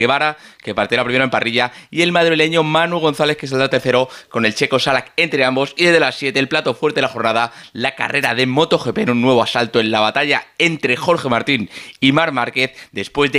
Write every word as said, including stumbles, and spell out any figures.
Guevara, que partirá primero en parrilla, y el madrileño Manu González, que saldrá tercero con el checo Salak entre ambos. Y desde las siete, el plato fuerte de la jornada, la carrera de MotoGP en un nuevo asalto en la batalla entre Jorge Martín y Marc Márquez, después de